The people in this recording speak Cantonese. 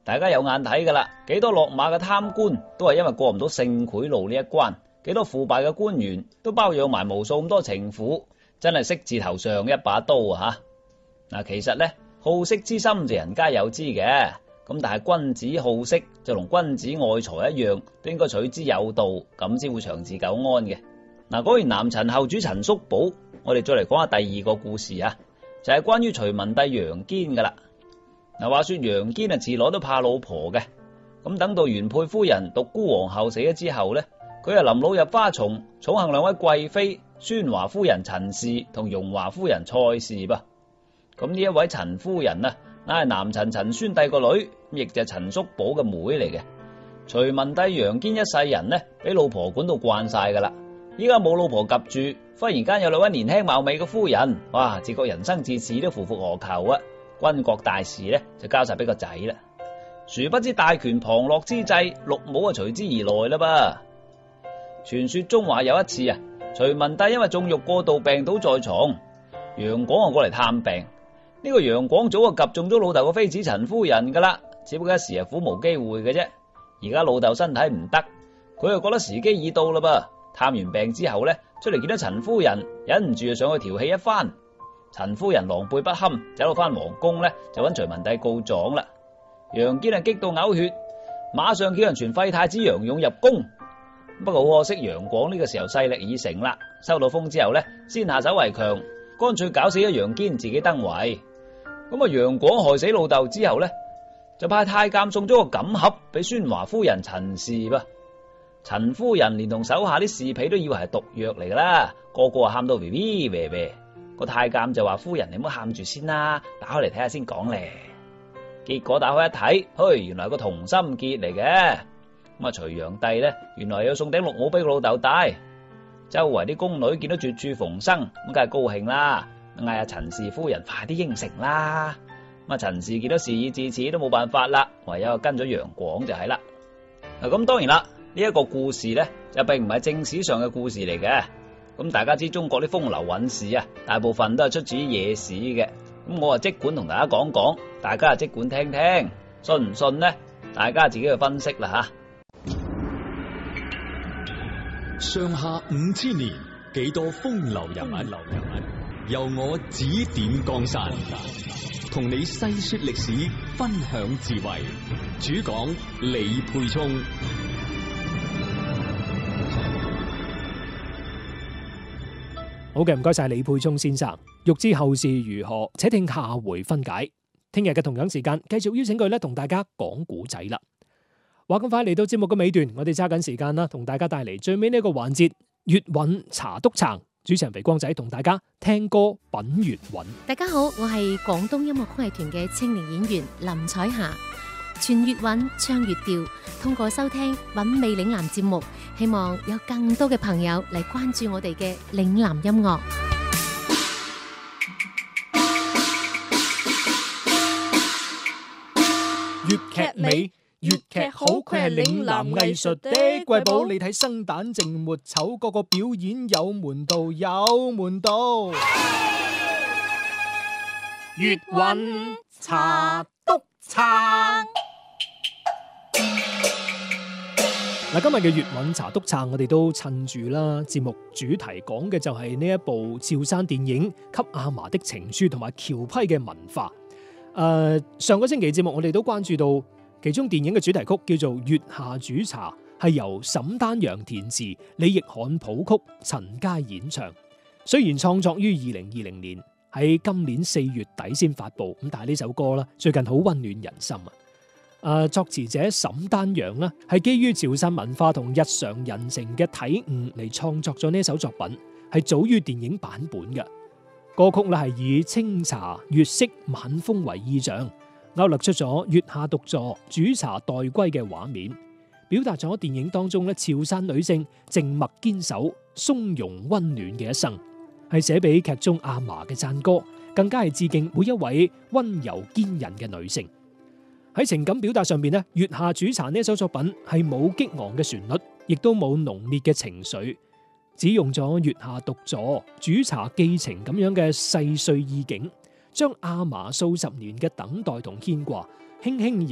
大家有眼睇噶啦，幾多落馬嘅貪官都係因為過唔到性賄賂呢一關，幾多腐敗嘅官員都包養埋無數咁多情婦，真係色字頭上一把刀啊！吓，嗱，其實呢，好色之心就人皆有之嘅，咁但係君子好色就同君子愛財一樣，都應該取之有道，咁先會長治久安嘅。嗱，講完南陳後主陳叔寶，我哋再嚟講下第二個故事啊，就係關於隋文帝楊堅噶啦。嗱，話說楊堅啊，自來都怕老婆嘅，咁等到原配夫人獨孤皇后死咗之後呢，佢啊臨老入花叢，寵幸兩位貴妃宣華夫人陳氏同容華夫人蔡氏噃。咁呢一位陳夫人啊，乃係南陳陳宣帝個女，亦就係陳叔寶嘅妹嚟嘅。隋文帝楊堅一世人呢，俾老婆管到慣晒噶啦，依家冇老婆及住，忽然間有兩位年輕貌美嘅夫人，哇！自覺人生至此都夫復何求啊！軍國大事呢，就交晒俾個仔啦。殊不知大權旁落之際，綠帽啊隨之而來啦噃。傳說中話有一次啊，隋文帝因為縱慾過度病倒在床，楊廣啊過嚟探病。呢個楊廣早啊及中咗老豆嘅妃子陳夫人噶啦，只不過一時啊苦無機會嘅啫。而家老豆身體唔得，佢又覺得時機已到啦噃。探完病之後呢，出嚟見到陳夫人，忍唔住就上去調戲一番。陳夫人狼狽不堪，走到翻皇宮呢，就揾隋文帝告狀啦。楊堅啊激到嘔血，馬上叫人傳廢太子楊勇入宮。不過好可惜，楊廣呢個時候勢力已成啦，收到風之後呢，先下手為強，乾脆搞死咗楊堅，自己登位。咁啊，楊廣害死老豆之後呢，就派太監送咗個錦盒俾宣華夫人陳氏噃。陳夫人連同手下啲侍婢都以為係毒藥嚟噶啦，個個啊喊到 BB。個太監就話：夫人，你唔好喊住先啦，打開嚟睇下先講咧。結果打開一睇，嘿，原來係個同心結嚟嘅。咁啊，隋煬帝呢，原來要送頂綠帽俾個老豆戴。周圍啲宮女見到絕處逢生，咁梗係高興啦，嗌阿陳氏夫人快啲應承啦。咁啊，陳氏見到事已至此，都冇辦法啦，唯有跟咗楊廣就係啦。嗱，咁當然啦，呢一個故事呢，就並唔係正史上嘅故事嚟嘅。咁大家知中國啲風流韻事啊，大部分都係出自於野史嘅。咁我啊即管同大家講講，大家啊即管聽聽，信唔信呢？大家自己去分析啦吓。 上下5000年，幾多風流人物，由我指點江山，同你細說歷史，分享智慧。主講李沛聰。 好嘅，唔該晒李沛聰先生。欲知後事如何，且聽下回分解。聽日嘅同樣時間，繼續邀請佢咧同大家講古仔啦。話咁快嚟到節目嘅尾段，我哋揸緊時間啦，同大家帶嚟最尾呢一個環節粵韻茶篤撐。主持人肥光仔同大家聽歌品粵韻。 大家好，我係廣東音樂曲藝團嘅青年演員林彩霞。傳粵韻，唱粵調，通過收聽品味嶺南節目，希望有更多嘅朋友嚟關注我哋嘅嶺南音樂。 粵劇美，粵劇好，佢係嶺南藝術的瑰寶。你睇生旦淨末丑，個個表演有門道，有門道。粵韻茶篤撐。嗱，今日嘅粵韻茶篤撐，我哋都趁住啦。節目主題講嘅就係呢一部潮汕電影《給阿嫲的情書》同埋僑批嘅文化。上個星期節目我哋都關注到其中電影嘅主題曲叫做《月下煮茶》，係由沈丹陽填詞，李奕罕譜曲，陳佳演唱。雖然創作於2020年，喺今年4月底先發布，咁但係呢首歌啦，最近好溫暖人心啊！作詞者沈丹陽啦，係基於潮汕文化同日常人情嘅體悟嚟創作咗呢首作品，係早於電影版本嘅。歌曲咧係以清茶、月色、晚風為意象，勾勒出咗月下獨坐、煮茶待歸嘅畫面，表達咗電影當中咧潮汕女性靜默堅守、從容溫暖嘅一生，係寫俾劇中阿嫲嘅讚歌，更加係致敬每一位溫柔堅韌嘅女性。喺情感表達上邊咧，《月下煮茶》呢首作品係冇激昂嘅旋律，亦都冇濃烈嘅情緒，只用咗月下獨坐、煮茶寄情咁樣嘅細碎意境，將阿嫲數十年嘅等待同牽掛，輕輕